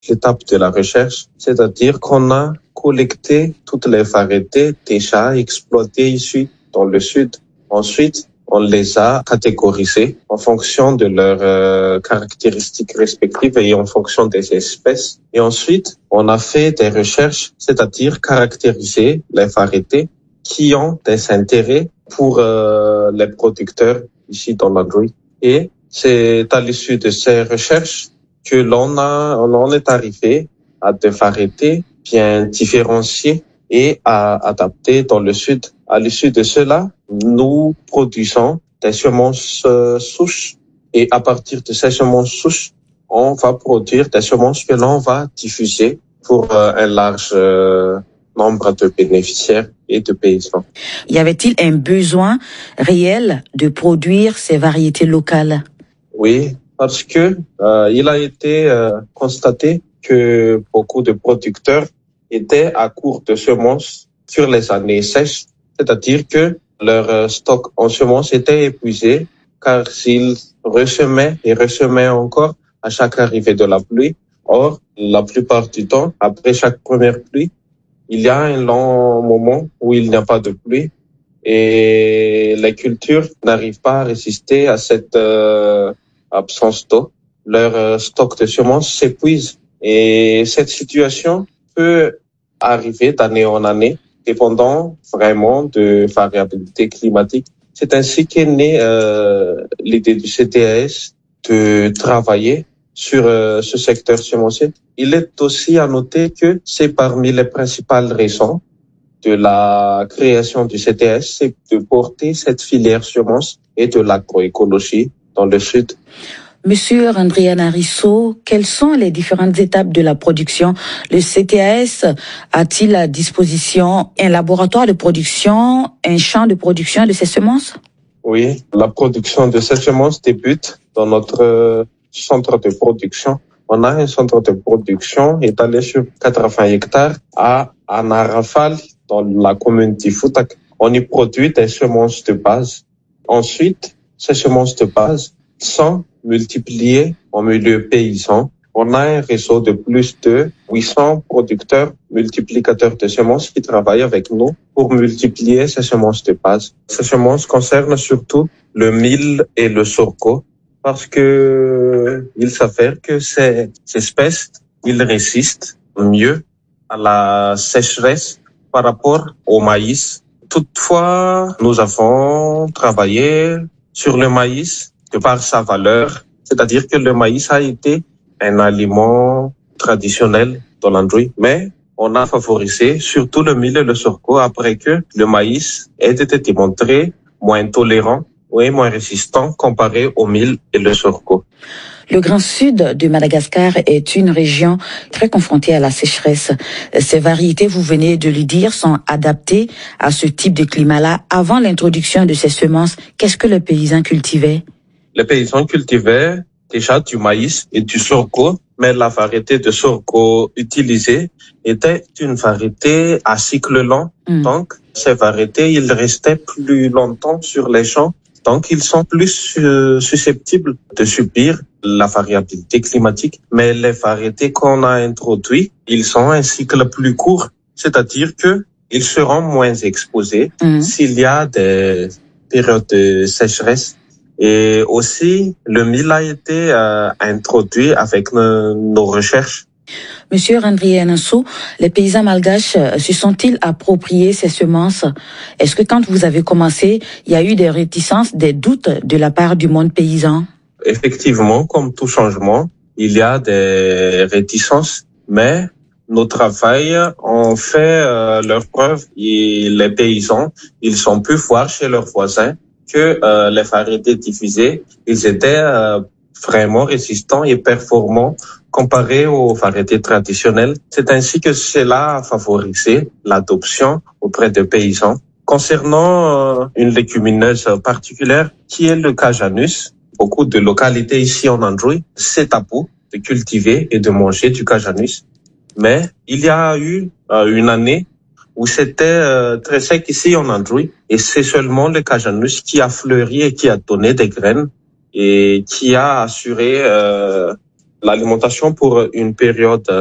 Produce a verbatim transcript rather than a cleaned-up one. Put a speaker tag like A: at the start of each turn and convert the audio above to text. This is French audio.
A: l'étape de la recherche, c'est-à-dire qu'on a collecté toutes les variétés déjà exploitées ici dans le sud. Ensuite, on les a catégorisées en fonction de leurs euh, caractéristiques respectives et en fonction des espèces. Et ensuite, on a fait des recherches, c'est-à-dire caractériser les variétés qui ont des intérêts pour euh, les producteurs ici dans l'Andouille. Et c'est à l'issue de ces recherches que l'on a, on en est arrivé à des variétés bien différenciées et à adapter dans le sud. À l'issue de cela, nous produisons des semences euh, souches et à partir de ces semences souches, on va produire des semences que l'on va diffuser pour euh, un large euh, nombre de bénéficiaires et de paysans.
B: Y avait-il un besoin réel de produire ces variétés locales?
A: Oui, parce que euh, il a été euh, constaté que beaucoup de producteurs étaient à court de semences sur les années sèches, c'est-à-dire que leur euh, stock en semences était épuisé car s'ils ressemaient et ressemaient encore à chaque arrivée de la pluie. Or, la plupart du temps, après chaque première pluie, il y a un long moment où il n'y a pas de pluie et les cultures n'arrivent pas à résister à cette euh, absence d'eau. Leur euh, stock de semences s'épuise et cette situation peut arriver d'année en année, dépendant vraiment de variabilité climatique. C'est ainsi qu'est née euh, l'idée du C T A S de travailler sur euh, ce secteur semencier. Il est aussi à noter que c'est parmi les principales raisons de la création du C T A S, c'est de porter cette filière semence et de l'agroécologie dans le sud.
B: Monsieur Andrian Arisso, quelles sont les différentes étapes de la production? Le C T A S a-t-il à disposition un laboratoire de production, un champ de production de ces semences?
A: Oui, la production de ces semences débute dans notre centre de production. On a un centre de production étalé sur quatre-vingts hectares à Anarafal, dans la commune d'Ifoutak. On y produit des semences de base. Ensuite, ces semences de base sont multipliées en milieu paysan. On a un réseau de plus de huit cents producteurs multiplicateurs de semences qui travaillent avec nous pour multiplier ces semences de base. Ces semences concernent surtout le mil et le sorgho parce que il s'avère que ces espèces, ils résistent mieux à la sécheresse par rapport au maïs. Toutefois, nous avons travaillé sur le maïs de par sa valeur, c'est-à-dire que le maïs a été un aliment traditionnel dans l'Andouille, mais on a favorisé surtout le mil et le sorgho après que le maïs ait été démontré moins tolérant et moins résistant comparé au mil et le sorgho.
B: Le Grand Sud de Madagascar est une région très confrontée à la sécheresse. Ces variétés, vous venez de le dire, sont adaptées à ce type de climat-là. Avant l'introduction de ces semences, qu'est-ce que les paysans cultivaient?
A: Les paysans cultivaient déjà du maïs et du sorgho, mais la variété de sorgho utilisée était une variété à cycle long. Mm. Donc, ces variétés, ils restaient plus longtemps sur les champs. Donc, ils sont plus euh, susceptibles de subir la variabilité climatique. Mais les variétés qu'on a introduites, ils ont un cycle plus court, c'est-à-dire que ils seront moins exposés mmh. s'il y a des périodes de sécheresse. Et aussi, le mil a été euh, introduit avec nos, nos recherches.
B: Monsieur Andrian Arisso, les paysans malgaches se sont-ils appropriés ces semences? Est-ce que quand vous avez commencé, il y a eu des réticences, des doutes de la part du monde paysan?
A: Effectivement, comme tout changement, il y a des réticences, mais nos travail ont fait euh, leur preuve et les paysans, ils ont pu voir chez leurs voisins que euh, les variétés diffusées, ils étaient euh, vraiment résistants et performants comparé aux variétés traditionnelles. C'est ainsi que cela a favorisé l'adoption auprès des paysans. Concernant euh, une légumineuse particulière qui est le cajanus, beaucoup de localités ici en Andouille, c'est tabou de cultiver et de manger du cajanus. Mais il y a eu euh, une année où c'était euh, très sec ici en Andouille et c'est seulement le cajanus qui a fleuri et qui a donné des graines et qui a assuré euh, l'alimentation pour une période